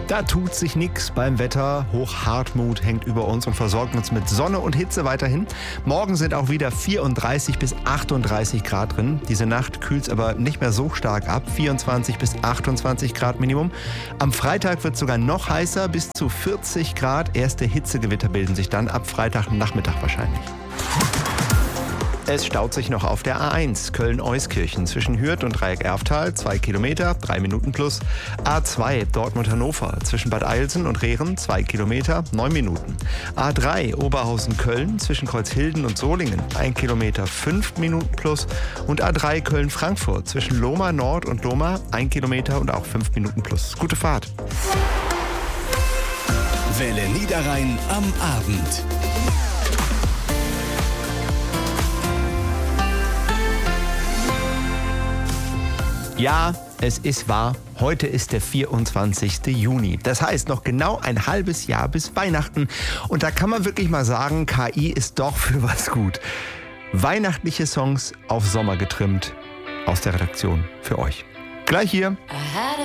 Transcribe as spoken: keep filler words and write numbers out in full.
Da tut sich nichts beim Wetter. Hochhartmut hängt über uns und versorgt uns mit Sonne und Hitze weiterhin. Morgen sind auch wieder vierunddreißig bis achtunddreißig Grad drin. Diese Nacht kühlt es aber nicht mehr so stark ab. vierundzwanzig bis achtundzwanzig Grad Minimum. Am Freitag wird es sogar noch heißer, bis zu vierzig Grad. Erste Hitzegewitter bilden sich dann ab Freitagnachmittag wahrscheinlich. Es staut sich noch auf der A eins Köln-Euskirchen zwischen Hürth und Dreieck-Erftal, zwei Kilometer, drei Minuten plus. A zwei Dortmund-Hannover zwischen Bad Eilsen und Rehren, zwei Kilometer, neun Minuten. A drei Oberhausen-Köln zwischen Kreuzhilden und Solingen, ein Kilometer, fünf Minuten plus. Und A drei Köln-Frankfurt zwischen Lohmar Nord und Lohmar, ein Kilometer und auch fünf Minuten plus. Gute Fahrt. Welle Niederrhein am Abend. Ja, es ist wahr. Heute ist der vierundzwanzigste Juni. Das heißt, noch genau ein halbes Jahr bis Weihnachten. Und da kann man wirklich mal sagen, K I ist doch für was gut. Weihnachtliche Songs auf Sommer getrimmt aus der Redaktion für euch. Gleich hier.